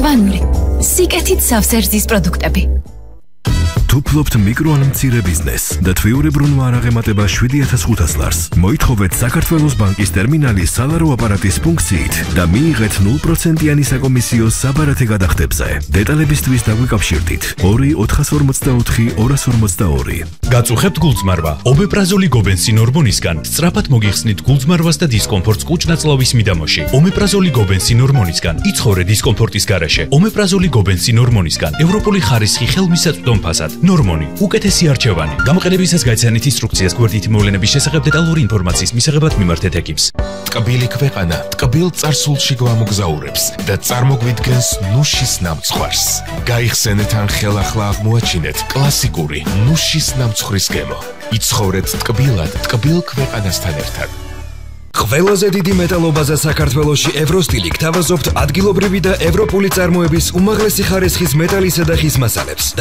მწვანული, სიკეთით სავსე რძის პროდუქტები. თუ ფლობთ მიკრო ან მცირე ბიზნესს და თვიურებრუნვა არ აღემატება 7500 ლარს, მოითხოვეთ საქართველოს ბანკის ტერმინალის სალარო აპარატის ფუნქციით და მიიღეთ 0%-იანი საკომისიო საბარათე გადახდებზე. დეტალებისთვის დაგვიკავშირდით 2-444-242. გაწუხებთ გულწმარვა. ომეპრაზოლი გობენსინ ჰორმონისგან სწრაფად მოგიხსნით გულწმარვას და დისკომფორტს კუჭ-ნაწლავის მიდამოში. ომეპრაზოლი გობენსინ ჰორმონისგან იცხოვრე დისკომფორტის გარეშე. ომეპრაზოლი გობენსინ ჰორმონისგან ევროპული ხარისხი ხელმისაწვდომ ფასად. ნორმონი, უკეთესი არჩევანი. გამოყენებისას გაიცანით ინსტრუქციას გვერდითი მოვლენების შესახებ დეტალური ინფორმაციის მისაღებად მიმართეთ ეკიპს. ტკბილი ქვეყანა ტკბილ წარსულში გვამოგზაურებს და წარმოგვიდგენს ნუშის ნამცხვარს. გაიხსენეთ ან ხელახლა აღმოაჩინეთ კლასიკური ნუშის ნამცხვრის გემო. იცხოვრეთ ტკბილად ტკბილ ქვეყანასთან ერთად. ყველაზე დიდი მეტალობაზე საქართველოში ევროსტილი გთავაზობთ ადგილობრივი და ევროპული წარმოების უმაღლესი ხარისხის მეტალისა და ხის მასალებს.